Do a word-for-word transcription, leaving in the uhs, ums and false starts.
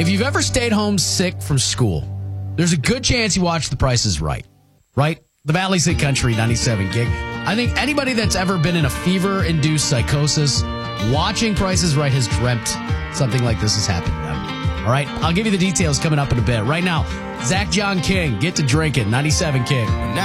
If you've ever stayed home sick from school, there's a good chance you watched The Price is Right. Right? The Valley's Hit Country ninety-seven gig. I think anybody that's ever been in a fever-induced psychosis watching Price is Right has dreamt something like this has happened to them. All right? I'll give you the details coming up in a bit. Right now, Zach John King, Get to Drinking, ninety-seven King.